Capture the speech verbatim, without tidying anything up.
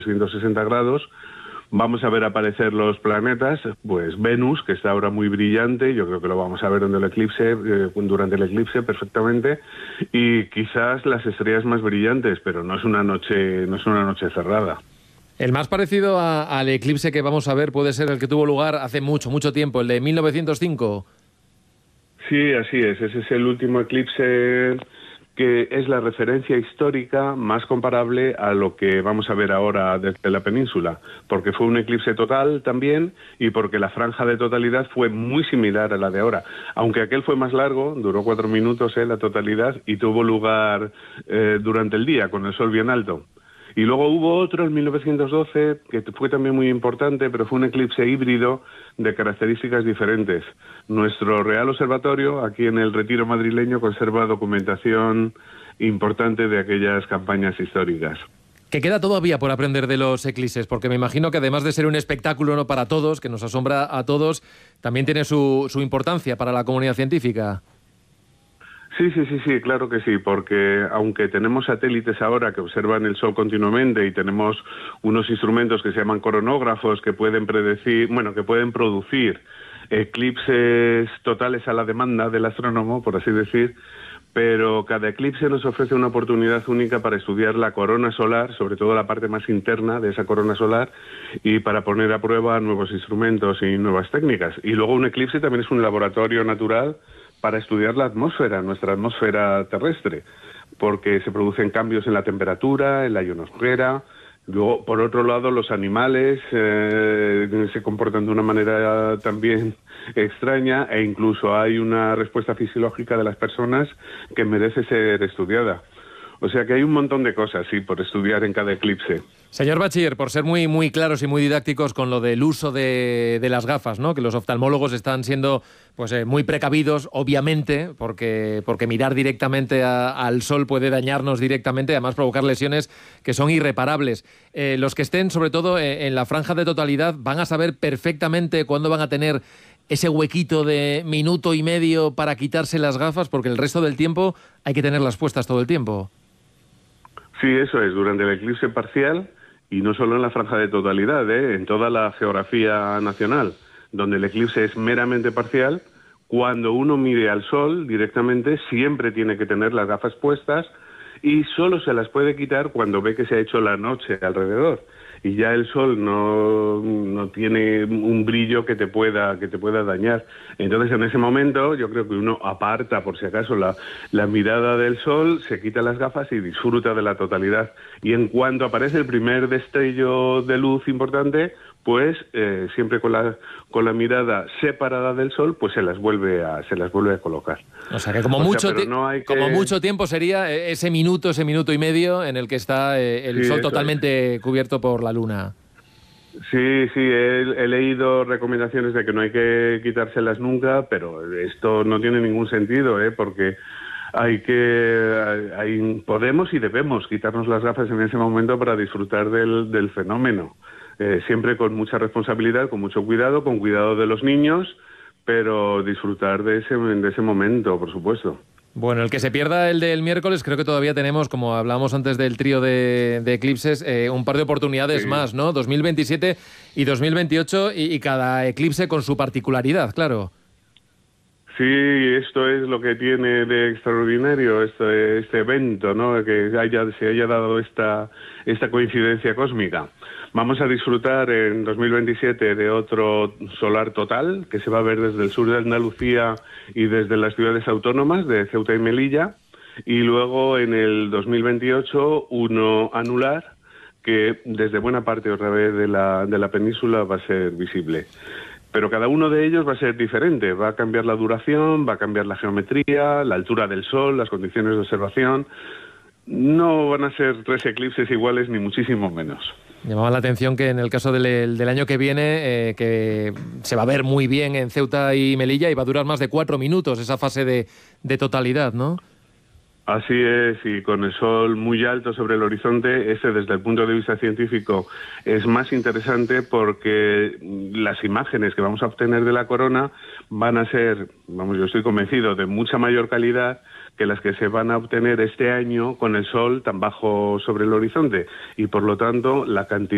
trescientos sesenta grados. Vamos a ver aparecer los planetas, pues Venus, que está ahora muy brillante, yo creo que lo vamos a ver durante el eclipse, eh, durante el eclipse perfectamente, y quizás las estrellas más brillantes, pero no es una noche, no es una noche cerrada. El más parecido a, al eclipse que vamos a ver puede ser el que tuvo lugar hace mucho, mucho tiempo, el de mil novecientos cinco. Sí, así es. Ese es el último eclipse que es la referencia histórica más comparable a lo que vamos a ver ahora desde la península, porque fue un eclipse total también y porque la franja de totalidad fue muy similar a la de ahora. Aunque aquel fue más largo, duró cuatro minutos eh, la totalidad y tuvo lugar eh, durante el día con el sol bien alto. Y luego hubo otro en mil novecientos doce, que fue también muy importante, pero fue un eclipse híbrido de características diferentes. Nuestro Real Observatorio, aquí en el Retiro madrileño, conserva documentación importante de aquellas campañas históricas. Que queda todavía por aprender de los eclipses, porque me imagino que además de ser un espectáculo no para todos, que nos asombra a todos, también tiene su, su importancia para la comunidad científica. Sí, sí, sí, sí, claro que sí, porque aunque tenemos satélites ahora que observan el Sol continuamente y tenemos unos instrumentos que se llaman coronógrafos que pueden predecir, bueno, que pueden producir eclipses totales a la demanda del astrónomo, por así decir, pero cada eclipse nos ofrece una oportunidad única para estudiar la corona solar, sobre todo la parte más interna de esa corona solar, y para poner a prueba nuevos instrumentos y nuevas técnicas. Y luego un eclipse también es un laboratorio natural para estudiar la atmósfera, nuestra atmósfera terrestre, porque se producen cambios en la temperatura, en la ionosfera. Luego, por otro lado, los animales eh, se comportan de una manera también extraña e incluso hay una respuesta fisiológica de las personas que merece ser estudiada. O sea que hay un montón de cosas, sí, por estudiar en cada eclipse. Señor Bachiller, por ser muy, muy claros y muy didácticos con lo del uso de, de las gafas, ¿no? Que los oftalmólogos están siendo pues, eh, muy precavidos, obviamente, porque, porque mirar directamente a, al sol puede dañarnos directamente, además provocar lesiones que son irreparables. Eh, los que estén, sobre todo, eh, en la franja de totalidad, van a saber perfectamente cuándo van a tener ese huequito de minuto y medio para quitarse las gafas, porque el resto del tiempo hay que tenerlas puestas todo el tiempo. Sí, eso es, durante el eclipse parcial, y no solo en la franja de totalidad, ¿eh? En toda la geografía nacional, donde el eclipse es meramente parcial, cuando uno mire al sol directamente siempre tiene que tener las gafas puestas y solo se las puede quitar cuando ve que se ha hecho la noche alrededor y ya el sol no, no tiene un brillo que te pueda que te pueda dañar. Entonces, en ese momento, yo creo que uno aparta, por si acaso, la, la mirada del sol, se quita las gafas y disfruta de la totalidad. Y en cuanto aparece el primer destello de luz importante, pues eh, siempre con la con la mirada separada del sol, pues se las vuelve a se las vuelve a colocar. O sea que como o mucho sea, no hay que... como mucho tiempo sería ese minuto, ese minuto y medio en el que está eh, el sí, sol totalmente es. cubierto por la luna. Sí, sí, he, he leído recomendaciones de que no hay que quitárselas nunca, pero esto no tiene ningún sentido, ¿eh? Porque hay que hay, podemos y debemos quitarnos las gafas en ese momento para disfrutar del, del fenómeno. Eh, siempre con mucha responsabilidad, con mucho cuidado, con cuidado de los niños, pero disfrutar de ese, de ese momento, por supuesto. Bueno, el que se pierda el del miércoles, creo que todavía tenemos, como hablábamos antes del trío de, de eclipses, eh, un par de oportunidades sí. más, ¿no? dos mil veintisiete y dos mil veintiocho, y, y cada eclipse con su particularidad, claro. Sí, esto es lo que tiene de extraordinario este, este evento, ¿no? Que haya, se haya dado esta, esta coincidencia cósmica. Vamos a disfrutar en dos mil veintisiete de otro solar total que se va a ver desde el sur de Andalucía y desde las ciudades autónomas de Ceuta y Melilla, y luego en el dos mil veintiocho uno anular que desde buena parte otra vez de la, de la península va a ser visible. Pero cada uno de ellos va a ser diferente, va a cambiar la duración, va a cambiar la geometría, la altura del sol, las condiciones de observación. No van a ser tres eclipses iguales, ni muchísimo menos. Llamaba la atención que en el caso del, del año que viene, eh, que se va a ver muy bien en Ceuta y Melilla y va a durar más de cuatro minutos esa fase de, de totalidad, ¿no? Así es, y con el sol muy alto sobre el horizonte, ese desde el punto de vista científico es más interesante porque las imágenes que vamos a obtener de la corona van a ser, vamos, yo estoy convencido, de mucha mayor calidad que las que se van a obtener este año con el sol tan bajo sobre el horizonte, y por lo tanto la cantidad